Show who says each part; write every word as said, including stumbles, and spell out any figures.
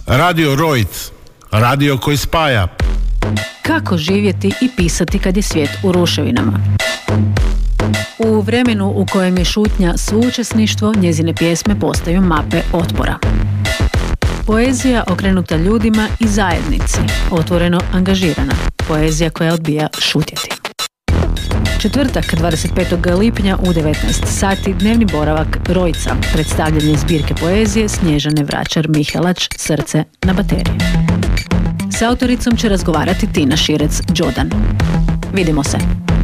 Speaker 1: Radio Rojc, radio koji spaja.
Speaker 2: Kako živjeti i pisati kad je svijet u ruševinama? U vremenu u kojem je šutnja suučesništvo, njezine pjesme postaju mape otpora. Poezija okrenuta ljudima i zajednici, otvoreno angažirana. Poezija koja odbija šutjeti. Četvrtak, dvadeset petog lipnja u devetnaest sati, dnevni boravak Rojca, predstavljanje zbirke poezije Snježane Vračar-Mihelač, Srce na bateriji. S autoricom će razgovarati Tina Širec-Đodan. Vidimo se!